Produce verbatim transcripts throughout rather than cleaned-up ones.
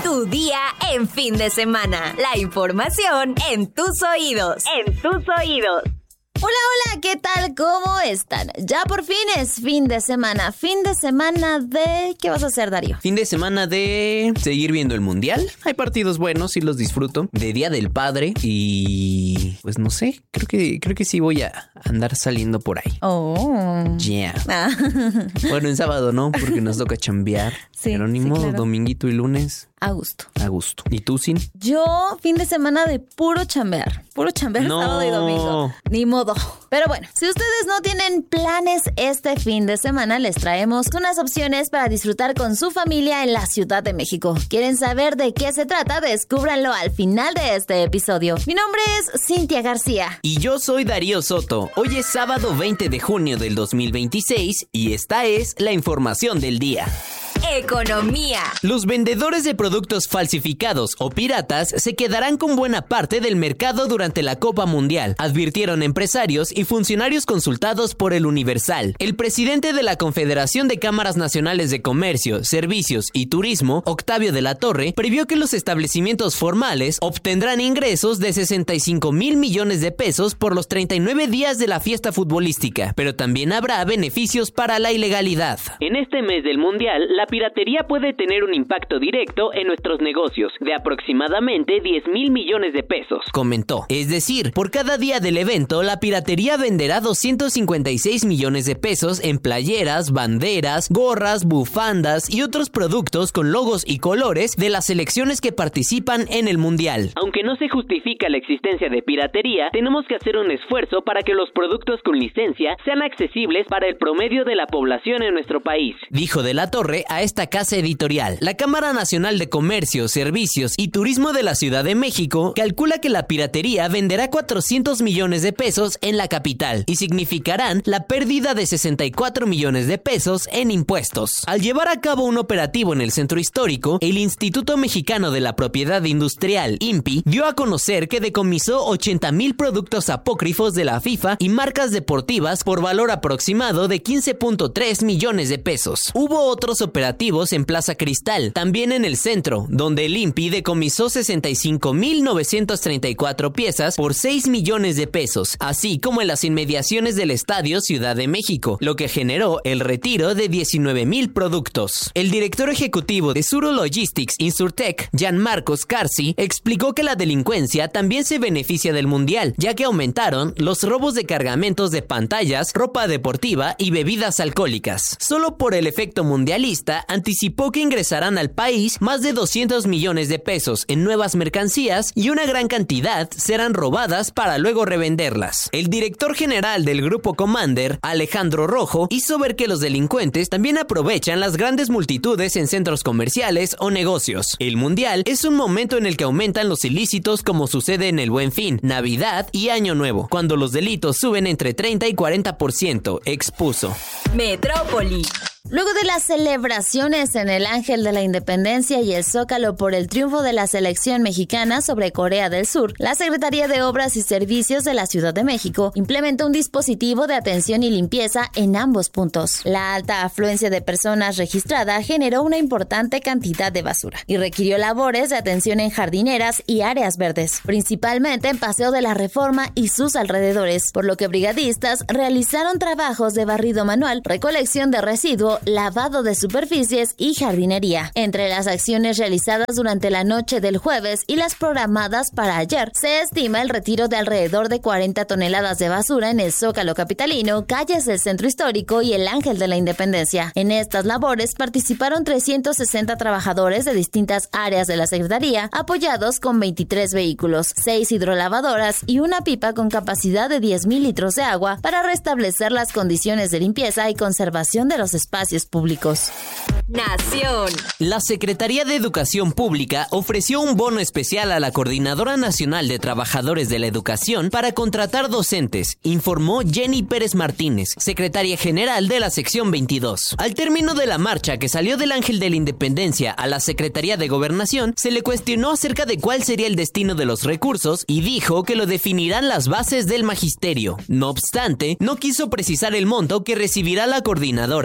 Tu día en fin de semana. La información en tus oídos. En tus oídos. Hola, hola, ¿qué tal? ¿Cómo están? Ya por fin es fin de semana. Fin de semana de... ¿Qué vas a hacer, Darío? Fin de semana de seguir viendo el mundial. Hay partidos buenos y los disfruto. De Día del Padre y... pues no sé, creo que creo que sí voy a andar saliendo por ahí. Oh. Yeah. Ah. Bueno, en sábado no, porque nos toca chambear. Sí, Pero ni sí, modo, claro. dominguito y lunes. A gusto. A gusto. ¿Y tú, Sin? Yo, fin de semana de puro chambear. Puro chambear No. sábado y domingo. Ni modo. Pero bueno, si ustedes no tienen planes este fin de semana, les traemos unas opciones para disfrutar con su familia en la Ciudad de México. ¿Quieren saber de qué se trata? Descúbranlo al final de este episodio. Mi nombre es Cintia García. Y yo soy Darío Soto. Hoy es sábado veinte de junio del dos mil veintiséis y esta es la información del día. Economía. Los vendedores de productos falsificados o piratas se quedarán con buena parte del mercado durante la Copa Mundial, advirtieron empresarios y funcionarios consultados por El Universal. El presidente de la Confederación de Cámaras Nacionales de Comercio, Servicios y Turismo, Octavio de la Torre, previó que los establecimientos formales obtendrán ingresos de sesenta y cinco mil millones de pesos por los treinta y nueve días de la fiesta futbolística, pero también habrá beneficios para la ilegalidad. En este mes del Mundial, la piratería puede tener un impacto directo en nuestros negocios de aproximadamente diez mil millones de pesos, comentó. Es decir, por cada día del evento, la piratería venderá doscientos cincuenta y seis millones de pesos en playeras, banderas, gorras, bufandas y otros productos con logos y colores de las selecciones que participan en el Mundial. Aunque no se justifica la existencia de piratería, tenemos que hacer un esfuerzo para que los productos con licencia sean accesibles para el promedio de la población en nuestro país, dijo de la Torre a esta casa editorial. La Cámara Nacional de Comercio, Servicios y Turismo de la Ciudad de México calcula que la piratería venderá cuatrocientos millones de pesos en la capital y significarán la pérdida de sesenta y cuatro millones de pesos en impuestos. Al llevar a cabo un operativo en el centro histórico, el Instituto Mexicano de la Propiedad Industrial, I N P I, dio a conocer que decomisó ochenta mil productos apócrifos de la FIFA y marcas deportivas por valor aproximado de quince punto tres millones de pesos. Hubo otros operativos en Plaza Cristal, también en el centro, donde el I N P I decomisó sesenta y cinco mil novecientas treinta y cuatro piezas por seis millones de pesos, así como en las inmediaciones del Estadio Ciudad de México, lo que generó el retiro de diecinueve mil productos. El director ejecutivo de Suro Logistics Insurtech, Gianmarco Scarsi, explicó que la delincuencia también se beneficia del mundial, ya que aumentaron los robos de cargamentos de pantallas, ropa deportiva y bebidas alcohólicas. Solo por el efecto mundialista, anticipó que ingresarán al país más de doscientos millones de pesos en nuevas mercancías y una gran cantidad serán robadas para luego revenderlas. El director general del Grupo Commander, Alejandro Rojo, hizo ver que los delincuentes también aprovechan las grandes multitudes en centros comerciales o negocios. El Mundial es un momento en el que aumentan los ilícitos, como sucede en el Buen Fin, Navidad y Año Nuevo, cuando los delitos suben entre treinta y cuarenta por ciento, expuso. Metrópoli. Luego de las celebraciones en el Ángel de la Independencia y el Zócalo por el triunfo de la selección mexicana sobre Corea del Sur, la Secretaría de Obras y Servicios de la Ciudad de México implementó un dispositivo de atención y limpieza en ambos puntos. La alta afluencia de personas registrada generó una importante cantidad de basura y requirió labores de atención en jardineras y áreas verdes, principalmente en Paseo de la Reforma y sus alrededores, por lo que brigadistas realizaron trabajos de barrido manual, recolección de residuos, lavado de superficies y jardinería. Entre las acciones realizadas durante la noche del jueves y las programadas para ayer, se estima el retiro de alrededor de cuarenta toneladas de basura en el Zócalo capitalino, calles del Centro Histórico y el Ángel de la Independencia. En estas labores participaron trescientos sesenta trabajadores de distintas áreas de la Secretaría, apoyados con veintitrés vehículos, seis hidrolavadoras y una pipa con capacidad de diez mil litros de agua para restablecer las condiciones de limpieza y conservación de los espacios públicos. Nación. La Secretaría de Educación Pública ofreció un bono especial a la Coordinadora Nacional de Trabajadores de la Educación para contratar docentes, informó Jenny Pérez Martínez, secretaria general de la sección veintidós. Al término de la marcha que salió del Ángel de la Independencia a la Secretaría de Gobernación, se le cuestionó acerca de cuál sería el destino de los recursos y dijo que lo definirán las bases del magisterio. No obstante, no quiso precisar el monto que recibirá la coordinadora, pero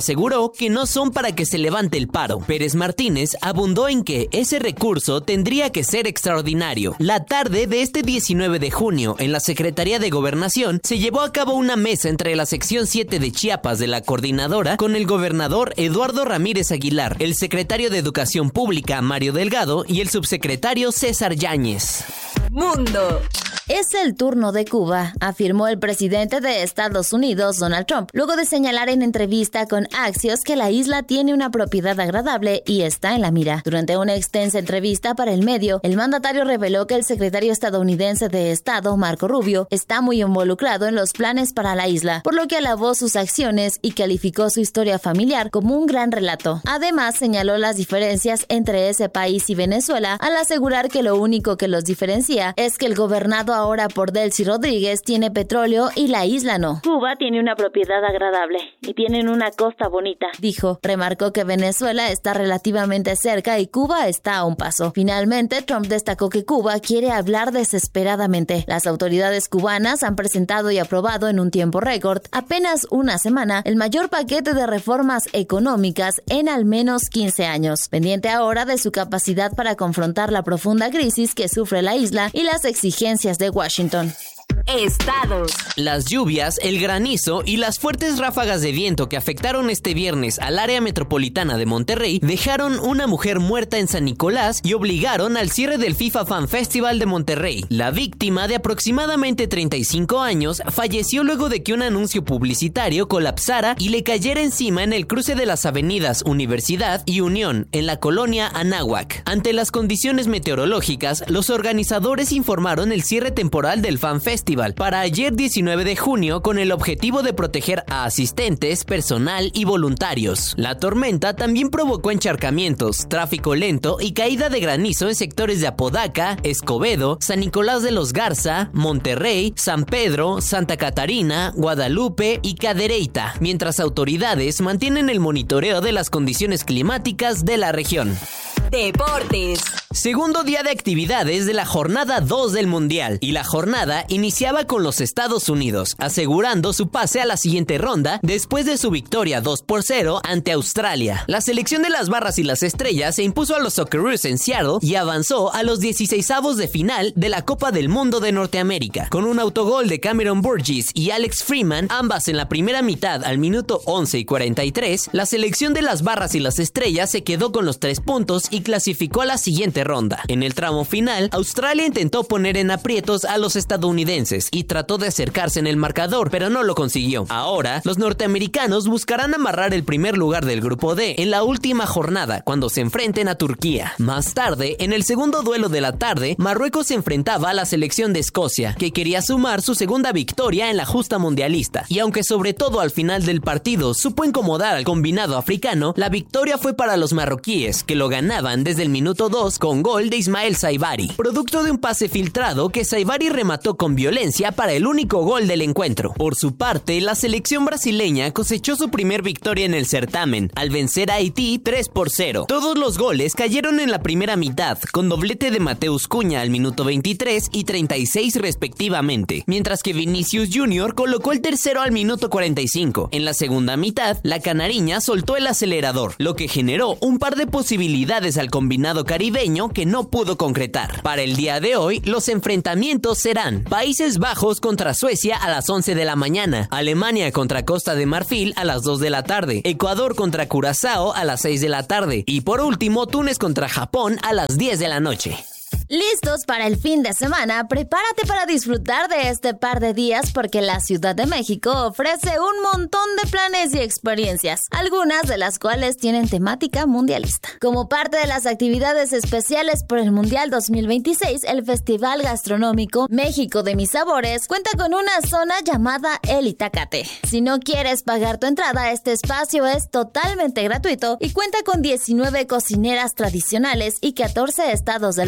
aseguró que no son para que se levante el paro. Pérez Martínez abundó en que ese recurso tendría que ser extraordinario. La tarde de este diecinueve de junio, en la Secretaría de Gobernación, se llevó a cabo una mesa entre la sección siete de Chiapas de la coordinadora con el gobernador Eduardo Ramírez Aguilar, el secretario de Educación Pública Mario Delgado y el subsecretario César Yáñez. Mundo. Es el turno de Cuba, afirmó el presidente de Estados Unidos, Donald Trump, luego de señalar en entrevista con Axios que la isla tiene una propiedad agradable y está en la mira. Durante una extensa entrevista para el medio, el mandatario reveló que el secretario estadounidense de Estado, Marco Rubio, está muy involucrado en los planes para la isla, por lo que alabó sus acciones y calificó su historia familiar como un gran relato. Además, señaló las diferencias entre ese país y Venezuela al asegurar que lo único que los diferencia es que el gobernado ahora por Delcy Rodríguez tiene petróleo y la isla no. Cuba tiene una propiedad agradable y tienen una costa bonita, dijo. Remarcó que Venezuela está relativamente cerca y Cuba está a un paso. Finalmente, Trump destacó que Cuba quiere hablar desesperadamente. Las autoridades cubanas han presentado y aprobado en un tiempo récord, apenas una semana, el mayor paquete de reformas económicas en al menos quince años, pendiente ahora de su capacidad para confrontar la profunda crisis que sufre la isla y las exigencias de Washington. Estados. Las lluvias, el granizo y las fuertes ráfagas de viento que afectaron este viernes al área metropolitana de Monterrey dejaron una mujer muerta en San Nicolás y obligaron al cierre del FIFA Fan Festival de Monterrey. La víctima, de aproximadamente treinta y cinco años, falleció luego de que un anuncio publicitario colapsara y le cayera encima en el cruce de las avenidas Universidad y Unión, en la colonia Anáhuac. Ante las condiciones meteorológicas, los organizadores informaron el cierre temporal del Fan Festival para ayer diecinueve de junio con el objetivo de proteger a asistentes, personal y voluntarios. La tormenta también provocó encharcamientos, tráfico lento y caída de granizo en sectores de Apodaca, Escobedo, San Nicolás de los Garza, Monterrey, San Pedro, Santa Catarina, Guadalupe y Cadereyta, mientras autoridades mantienen el monitoreo de las condiciones climáticas de la región. Deportes. Segundo día de actividades de la jornada dos del Mundial, y la jornada iniciaba con los Estados Unidos, asegurando su pase a la siguiente ronda después de su victoria dos por cero ante Australia. La selección de las barras y las estrellas se impuso a los Socceroos en Seattle y avanzó a los dieciseisavos de final de la Copa del Mundo de Norteamérica, con un autogol de Cameron Burgess y Alex Freeman, ambas en la primera mitad al minuto once y cuarenta y tres, la selección de las barras y las estrellas se quedó con los tres puntos y clasificó a la siguiente ronda. En el tramo final, Australia intentó poner en aprietos a los estadounidenses y trató de acercarse en el marcador, pero no lo consiguió. Ahora, los norteamericanos buscarán amarrar el primer lugar del grupo D en la última jornada, cuando se enfrenten a Turquía. Más tarde, en el segundo duelo de la tarde, Marruecos se enfrentaba a la selección de Escocia, que quería sumar su segunda victoria en la justa mundialista. Y aunque sobre todo al final del partido supo incomodar al combinado africano, la victoria fue para los marroquíes, que lo ganaban desde el minuto dos con gol de Ismael Saibari, producto de un pase filtrado que Saibari remató con violencia para el único gol del encuentro. Por su parte, la selección brasileña cosechó su primer victoria en el certamen, al vencer a Haití tres por cero. Todos los goles cayeron en la primera mitad, con doblete de Mateus Cunha al minuto veintitrés y treinta y seis respectivamente, mientras que Vinicius Junior colocó el tercero al minuto cuarenta y cinco. En la segunda mitad, la canariña soltó el acelerador, lo que generó un par de posibilidades al combinado caribeño que no pudo concretar. Para el día de hoy, los enfrentamientos serán Países Bajos contra Suecia a las once de la mañana, Alemania contra Costa de Marfil a las dos de la tarde, Ecuador contra Curazao a las seis de la tarde y por último Túnez contra Japón a las diez de la noche. ¿Listos para el fin de semana? Prepárate para disfrutar de este par de días porque la Ciudad de México ofrece un montón de planes y experiencias, algunas de las cuales tienen temática mundialista. Como parte de las actividades especiales por el Mundial dos mil veintiséis, el Festival Gastronómico México de Mis Sabores cuenta con una zona llamada El Itacate. Si no quieres pagar tu entrada, este espacio es totalmente gratuito y cuenta con diecinueve cocineras tradicionales y catorce estados del país.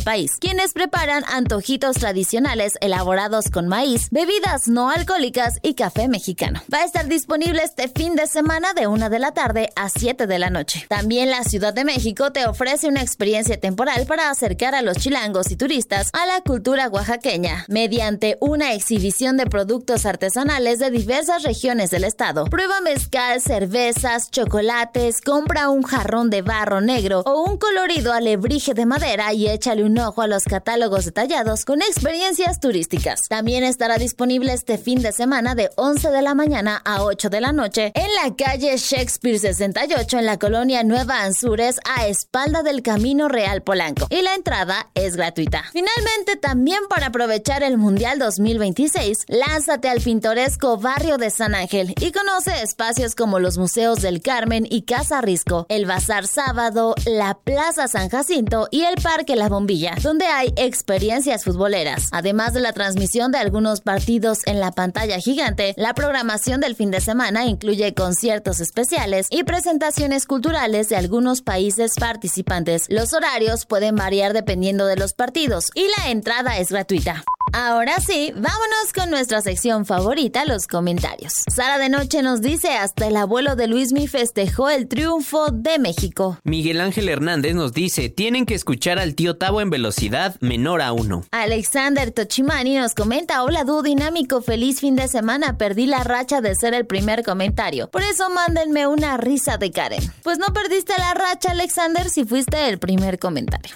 quienes preparan antojitos tradicionales elaborados con maíz, bebidas no alcohólicas y café mexicano. Va a estar disponible este fin de semana de una de la tarde a siete de la noche. También la Ciudad de México te ofrece una experiencia temporal para acercar a los chilangos y turistas a la cultura oaxaqueña, mediante una exhibición de productos artesanales de diversas regiones del estado. Prueba mezcal, cervezas, chocolates, compra un jarrón de barro negro o un colorido alebrije de madera y échale un ojo a los catálogos detallados con experiencias turísticas. También estará disponible este fin de semana de once de la mañana a ocho de la noche en la calle Shakespeare sesenta y ocho en la colonia Nueva Anzures, a espalda del Camino Real Polanco, y la entrada es gratuita. Finalmente, también para aprovechar el Mundial dos mil veintiséis, lánzate al pintoresco barrio de San Ángel y conoce espacios como los Museos del Carmen y Casa Risco, el Bazar Sábado, la Plaza San Jacinto y el Parque La Bombilla, donde hay experiencias futboleras. Además de la transmisión de algunos partidos en la pantalla gigante, la programación del fin de semana incluye conciertos especiales y presentaciones culturales de algunos países participantes. Los horarios pueden variar dependiendo de los partidos y la entrada es gratuita. Ahora sí, vámonos con nuestra sección favorita, los comentarios. Sara de Noche nos dice: hasta el abuelo de Luismi festejó el triunfo de México. Miguel Ángel Hernández nos dice: tienen que escuchar al tío Tavo en velocidad menor a uno. Alexander Tochimani nos comenta: hola dúo dinámico, feliz fin de semana, perdí la racha de ser el primer comentario, por eso mándenme una risa de Karen. Pues no perdiste la racha, Alexander, si fuiste el primer comentario.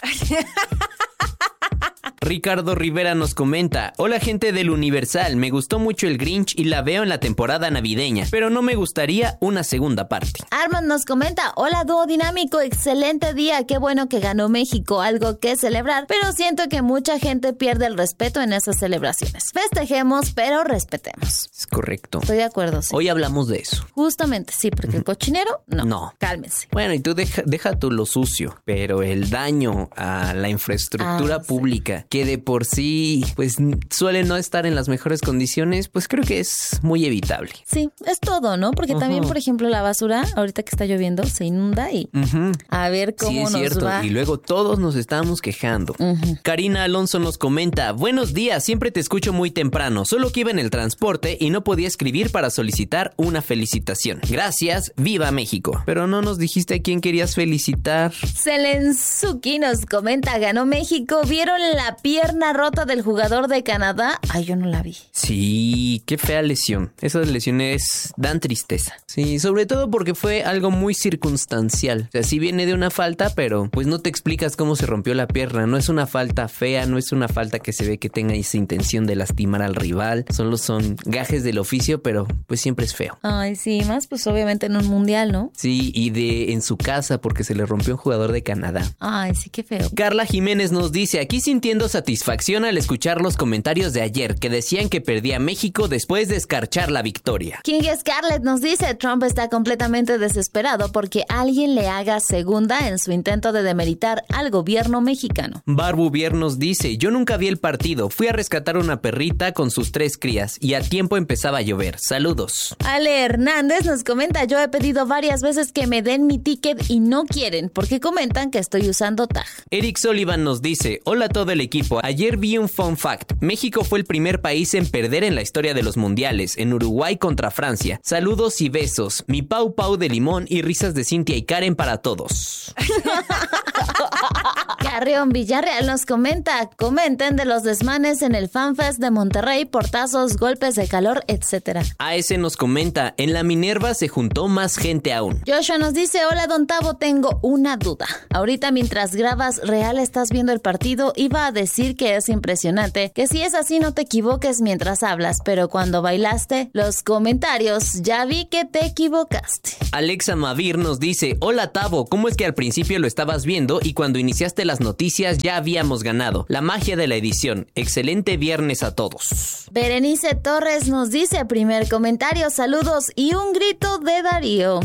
Ricardo Rivera nos comenta: hola gente del Universal, me gustó mucho el Grinch y la veo en la temporada navideña, pero no me gustaría una segunda parte. Armand nos comenta: hola dúo dinámico, excelente día, qué bueno que ganó México, algo que celebrar, pero siento que mucha gente pierde el respeto en esas celebraciones. Festejemos, pero respetemos. Es correcto. Estoy de acuerdo, sí. Hoy hablamos de eso. Justamente, sí, porque el cochinero, no. No. Cálmense. Bueno, y tú deja, deja tú lo sucio, pero el daño a la infraestructura ah, pública, sí, que de por sí pues suele no estar en las mejores condiciones, pues creo que es muy evitable. Sí, es todo, ¿no? Porque uh-huh. también, por ejemplo, la basura, ahorita que está lloviendo, se inunda y uh-huh. a ver cómo sí, es nos cierto. va. Y luego todos nos estamos quejando. Uh-huh. Karina Alonso nos comenta: buenos días, siempre te escucho muy temprano, solo que iba en el transporte y no podía escribir para solicitar una felicitación. Gracias, viva México. Pero no nos dijiste a quién querías felicitar. Selenzuki nos comenta: ganó México, ¿vieron la pierna rota del jugador de Canadá? Ay, yo no la vi. Sí, qué fea lesión. Esas lesiones dan tristeza. Sí, sobre todo porque fue algo muy circunstancial. O sea, sí viene de una falta, pero pues no te explicas cómo se rompió la pierna. No es una falta fea, no es una falta que se ve que tenga esa intención de lastimar al rival. Solo son gajes del oficio, pero pues siempre es feo. Ay, sí, más pues obviamente en un mundial, ¿no? Sí, y de en su casa porque se le rompió un jugador de Canadá. Ay, sí, qué feo. Carla Jiménez nos dice: aquí sintiendo satisfacción al escuchar los comentarios de ayer que decían que perdía México después de escarchar la victoria. King Scarlett nos dice: Trump está completamente desesperado porque alguien le haga segunda en su intento de demeritar al gobierno mexicano. Barbu Bier nos dice: yo nunca vi el partido, fui a rescatar una perrita con sus tres crías y a tiempo empezaba a llover. Saludos. Ale Hernández nos comenta: yo he pedido varias veces que me den mi ticket y no quieren porque comentan que estoy usando tag. Eric Sullivan nos dice: hola a todo el equipo, ayer vi un fun fact. México fue el primer país en perder en la historia de los mundiales, en Uruguay contra Francia. Saludos y besos. Mi Pau Pau de limón y risas de Cintia y Karen para todos. Carrión Villarreal nos comenta: comenten de los desmanes en el FanFest de Monterrey, portazos, golpes de calor, etcétera. A ese nos comenta: en la Minerva se juntó más gente aún. Joshua nos dice: hola Don Tavo, tengo una duda. Ahorita mientras grabas real estás viendo el partido, iba a decir que es impresionante, que si es así no te equivoques mientras hablas, pero cuando bailaste, los comentarios, ya vi que te equivocaste. Alexa Mavir nos dice: hola Tavo, ¿cómo es que al principio lo estabas viendo y cuando iniciaste las noticias ya habíamos ganado? La magia de la edición. Excelente viernes a todos. Berenice Torres nos dice: primer comentario, saludos y un grito de Darío.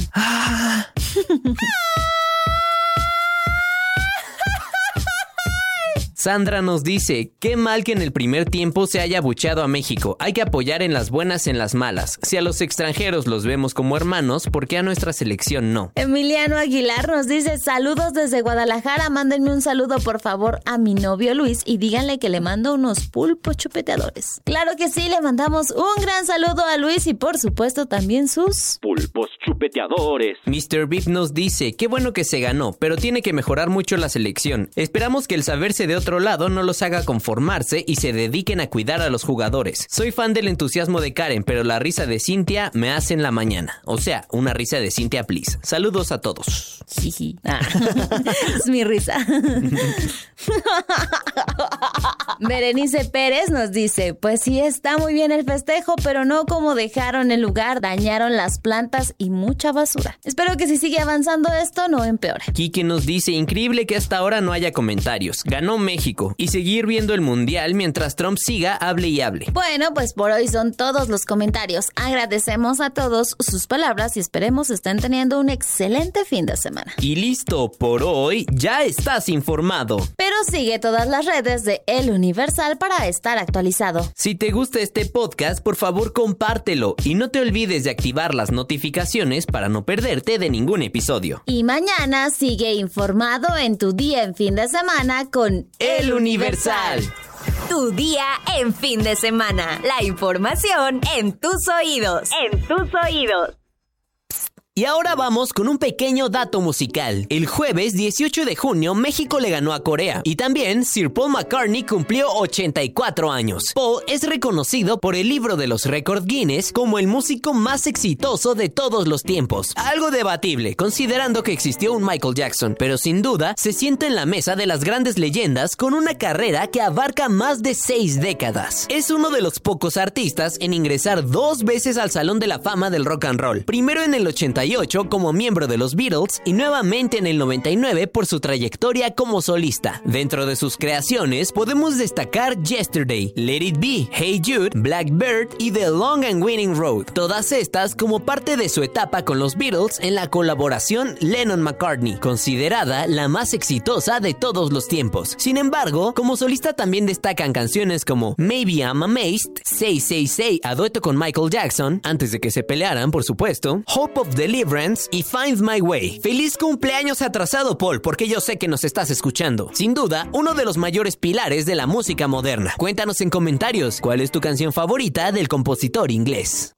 Sandra nos dice, qué mal que en el primer tiempo se haya abucheado a México. Hay que apoyar en las buenas y en las malas. Si a los extranjeros los vemos como hermanos, ¿por qué a nuestra selección no? Emiliano Aguilar nos dice, saludos desde Guadalajara, mándenme un saludo por favor a mi novio Luis y díganle que le mando unos pulpos chupeteadores. Claro que sí, le mandamos un gran saludo a Luis y por supuesto también sus pulpos chupeteadores. mister Beep nos dice, qué bueno que se ganó, pero tiene que mejorar mucho la selección. Esperamos que el saberse de otro lado no los haga conformarse y se dediquen a cuidar a los jugadores. Soy fan del entusiasmo de Karen, pero la risa de Cintia me hace en la mañana. O sea, una risa de Cintia please. Saludos a todos. Jiji. Ah. Es mi risa. Berenice Pérez nos dice, pues sí está muy bien el festejo, pero no como dejaron el lugar, dañaron las plantas y mucha basura. Espero que si sigue avanzando esto no empeore. Kike nos dice, increíble que hasta ahora no haya comentarios. Ganó México y seguir viendo el mundial mientras Trump siga, hable y hable. Bueno, pues por hoy son todos los comentarios. Agradecemos a todos sus palabras y esperemos estén teniendo un excelente fin de semana. Y listo, por hoy ya estás informado. Pero sigue todas las redes de El Universal para estar actualizado. Si te gusta este podcast, por favor compártelo y no te olvides de activar las notificaciones para no perderte de ningún episodio. Y mañana sigue informado en tu día en fin de semana con El Universal. Tu día en fin de semana. La información en tus oídos. En tus oídos. Y ahora vamos con un pequeño dato musical. El jueves dieciocho de junio, México le ganó a Corea. Y también Sir Paul McCartney cumplió ochenta y cuatro años. Paul es reconocido por el libro de los récords Guinness como el músico más exitoso de todos los tiempos. Algo debatible, considerando que existió un Michael Jackson, pero sin duda se sienta en la mesa de las grandes leyendas con una carrera que abarca más de seis décadas. Es uno de los pocos artistas en ingresar dos veces al Salón de la Fama del Rock and Roll. Primero en el ochenta y ocho como miembro de los Beatles y nuevamente en el noventa y nueve por su trayectoria como solista. Dentro de sus creaciones podemos destacar Yesterday, Let It Be, Hey Jude, Blackbird y The Long and Winding Road. Todas estas como parte de su etapa con los Beatles en la colaboración Lennon-McCartney, considerada la más exitosa de todos los tiempos. Sin embargo, como solista también destacan canciones como Maybe I'm Amazed, Say Say Say a dueto con Michael Jackson, antes de que se pelearan por supuesto, Hope of the y Find My Way. Feliz cumpleaños atrasado, Paul, porque yo sé que nos estás escuchando. Sin duda, uno de los mayores pilares de la música moderna. Cuéntanos en comentarios cuál es tu canción favorita del compositor inglés.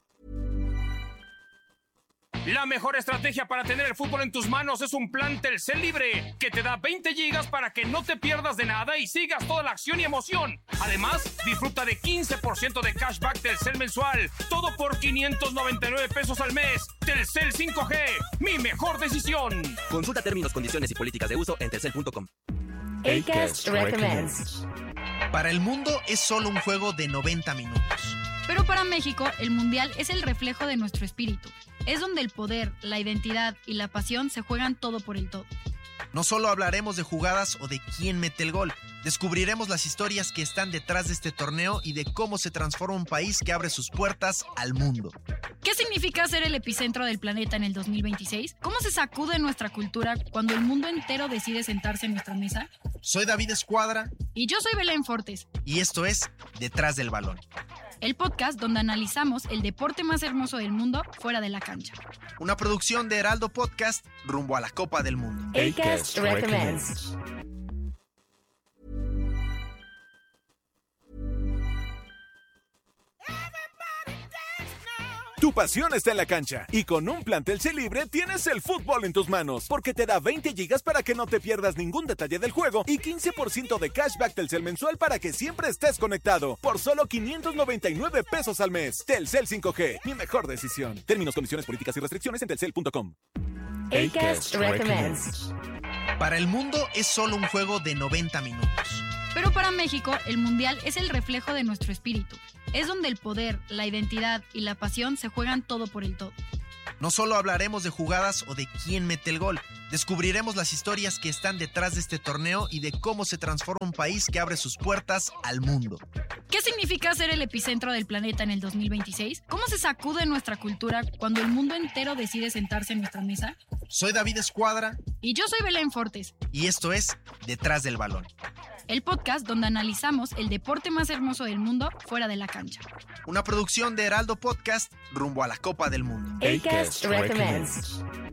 La mejor estrategia para tener el fútbol en tus manos es un plan Telcel Libre, que te da veinte gigas para que no te pierdas de nada y sigas toda la acción y emoción. Además, disfruta de quince por ciento de cashback Telcel mensual, todo por quinientos noventa y nueve pesos al mes. Telcel cinco G, mi mejor decisión. Consulta términos, condiciones y políticas de uso en telcel punto com. Acast recommends. Para el mundo es solo un juego de noventa minutos. Pero para México, el Mundial es el reflejo de nuestro espíritu. Es donde el poder, la identidad y la pasión se juegan todo por el todo. No solo hablaremos de jugadas o de quién mete el gol, descubriremos las historias que están detrás de este torneo y de cómo se transforma un país que abre sus puertas al mundo. ¿Qué significa ser el epicentro del planeta en el dos mil veintiséis? ¿Cómo se sacude nuestra cultura cuando el mundo entero decide sentarse en nuestra mesa? Soy David Escuadra. Y yo soy Belén Fortes. Y esto es Detrás del Balón, el podcast donde analizamos el deporte más hermoso del mundo fuera de la cancha. Una producción de Heraldo Podcast rumbo a la Copa del Mundo. Acast recommends. Tu pasión está en la cancha y con un plan Telcel Libre tienes el fútbol en tus manos porque te da veinte gigas para que no te pierdas ningún detalle del juego y quince por ciento de cashback Telcel mensual para que siempre estés conectado por solo quinientos noventa y nueve pesos al mes. Telcel cinco G, mi mejor decisión. Términos, condiciones, políticas y restricciones en telcel punto com. Acast recommends. Para el mundo es solo un juego de noventa minutos. Pero para México, el Mundial es el reflejo de nuestro espíritu. Es donde el poder, la identidad y la pasión se juegan todo por el todo. No solo hablaremos de jugadas o de quién mete el gol, descubriremos las historias que están detrás de este torneo y de cómo se transforma un país que abre sus puertas al mundo. ¿Qué significa ser el epicentro del planeta en el dos mil veintiséis? ¿Cómo se sacude nuestra cultura cuando el mundo entero decide sentarse en nuestra mesa? Soy David Escuadra. Y yo soy Belén Fortes. Y esto es Detrás del Balón, el podcast donde analizamos el deporte más hermoso del mundo fuera de la cancha. Una producción de Heraldo Podcast rumbo a la Copa del Mundo. Acast recommends.